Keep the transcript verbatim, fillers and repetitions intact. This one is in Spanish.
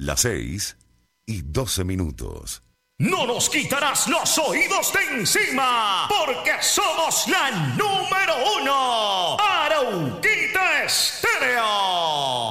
Las seis y doce minutos. No nos quitarás los oídos de encima, porque somos la número uno.